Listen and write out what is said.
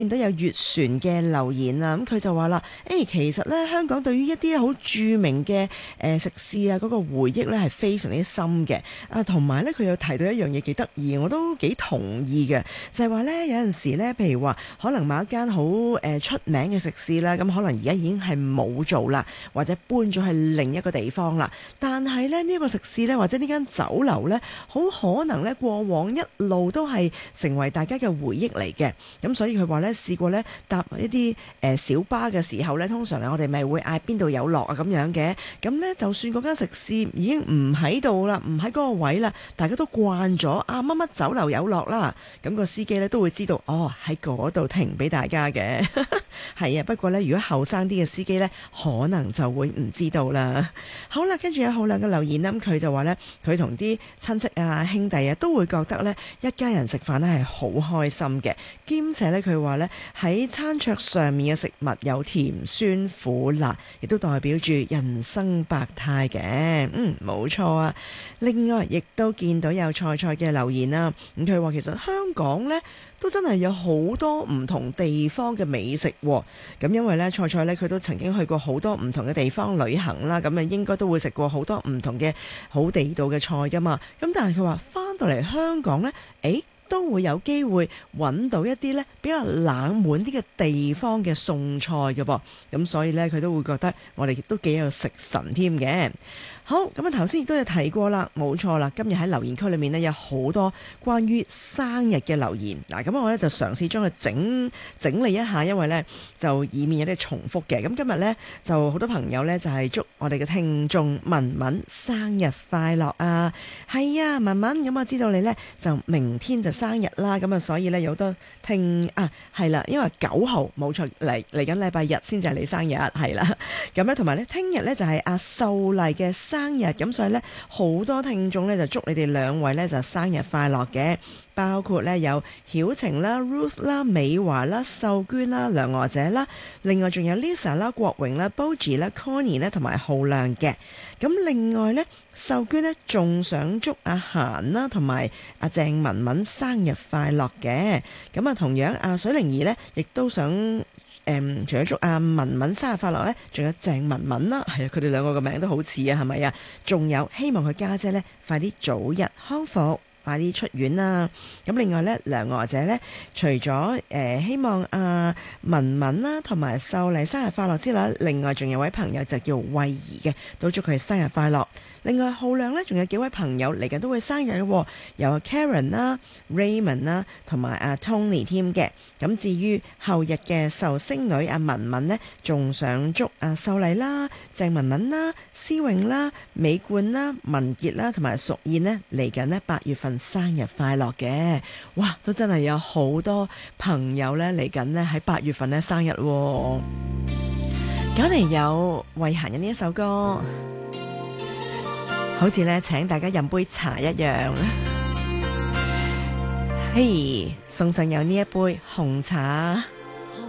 見到有月船嘅留言啊，咁佢就話啦，其實咧香港對於一啲好著名嘅食肆啊，嗰個回憶咧係非常之深嘅。同埋咧佢有提到一樣嘢幾得意，我都幾同意嘅，就係話咧有陣時咧，譬如話可能某一間好出名嘅食肆啦，咁可能而家已經係冇做啦，或者搬咗去另一個地方啦。但係咧呢個食肆咧或者呢間酒樓咧，好可能咧過往一路都係成為大家嘅回憶嚟嘅。咁所以佢話咧，試過咧搭一啲小巴嘅時候咧，通常我哋咪會嗌邊度有落啊咁樣嘅。咁咧就算嗰間食肆已經唔喺度啦，唔喺嗰個位啦，大家都慣咗啊乜乜酒樓有落啦。咁個司機咧都會知道喺嗰度停俾大家嘅。係啊，不過咧如果後生啲嘅司機咧，可能就會唔知道啦。好啦，跟住有好兩個留言啦，咁佢就話咧，佢同啲親戚啊兄弟啊都會覺得咧一家人食飯咧係好開心嘅，兼且咧佢話咧喺餐桌上面嘅食物有甜酸苦辣，亦都代表住人生百態嘅。冇錯啊。另外亦都見到有菜菜嘅留言啦，咁佢話其實香港咧都真係有好多唔同地方嘅美食喎。咁因為咧菜菜咧佢都曾經去過好多唔同嘅地方旅行啦，咁應該都會食過好多唔同嘅好地道嘅菜噶嘛。咁但係佢話翻到嚟香港咧，都會有機會揾到一啲咧比較冷門啲嘅地方嘅餸菜嘅噃。咁所以咧佢都會覺得我哋亦都幾有食神添嘅。好，咁啊頭先亦都有提過啦，冇錯啦，今日喺留言區裏面呢，有好多關於生日嘅留言。嗱，咁我咧就嘗試將佢整理一下，因為咧就以免有啲重複嘅。咁今日咧就好多朋友咧就係祝我哋嘅聽眾文文生日快樂啊！係啊，文文，咁我知道你咧就明天就生日啦，咁啊所以咧有好多係啦，因為9號冇錯嚟緊禮拜日先至係你生日，係啦。咁咧同埋咧聽日咧就係阿秀麗嘅生日，咁所以咧好多聽眾咧就祝你哋兩位咧就生日快樂嘅，包括咧有曉晴啦、Ruth 啦、美華啦、秀娟啦、梁娥姐啦，另外仲有 Lisa 啦、國榮啦、Bogie 啦、Connie 咧同埋浩亮嘅。咁另外咧秀娟咧仲想祝阿嫻啦同埋阿鄭文文生日快樂嘅。咁啊同樣阿水靈兒咧亦都想除咗祝阿文文生日快樂咧，仲有鄭文文啦，係啊，佢哋兩個嘅名都好似啊，係咪啊？仲有希望佢家姐咧快啲早日康復，快啲出院啦！咁另外咧，梁娥姐咧，除咗希望阿文文啦同埋秀麗生日快樂之外，另外仲有位朋友就叫慧儀嘅，都祝佢生日快樂。另外浩亮呢，仲有幾位朋友嚟緊都會生日嘅，有 Karen 啦、Raymond 啦，同埋阿 Tony 添嘅。咁至於後日嘅壽星女阿文文呢，仲想祝阿秀麗啦、鄭文文啦、思穎啦、美冠啦、文傑啦，同埋淑燕呢，嚟緊呢8月份生日快樂嘅。哇，都真係有好多朋友呢嚟緊呢喺8月份呢生日。揀嚟有慧嫻嘅呢一首歌，好似咧請大家飲杯茶一樣。嘿，送上有呢一杯紅茶。